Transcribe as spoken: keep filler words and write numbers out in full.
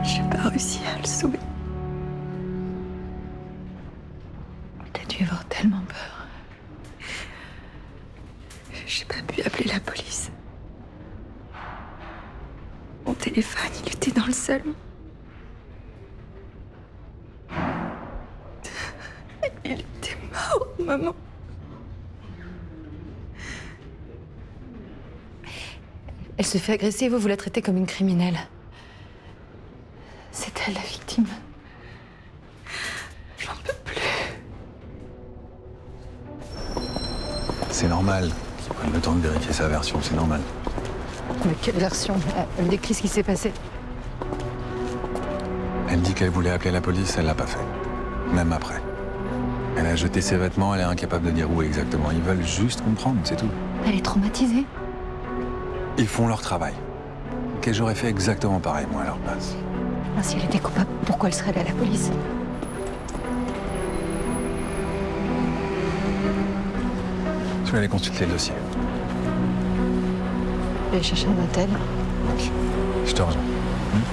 J'ai pas réussi à le sauver. T'as dû avoir tellement peur. J'ai pas pu appeler la police. Mon téléphone, il était dans le salon. Il était mort, maman. Elle se fait agresser, vous, vous la traitez comme une criminelle. C'est elle la victime. J'en peux plus. C'est normal. Qu'il prenne le temps de vérifier sa version, c'est normal. Mais quelle version? Elle décrit ce qui s'est passé. Elle dit qu'elle voulait appeler la police, elle l'a pas fait. Même après. Elle a jeté ses vêtements, elle est incapable de dire où exactement. Ils veulent juste comprendre, c'est tout. Elle est traumatisée. Ils font leur travail. Ok, j'aurais fait exactement pareil, moi, à leur place. Ah, si elle était coupable, pourquoi elle serait allée à la police? Je vais aller consulter le dossier. Je vais chercher un hôtel. Ok. Je te rejoins.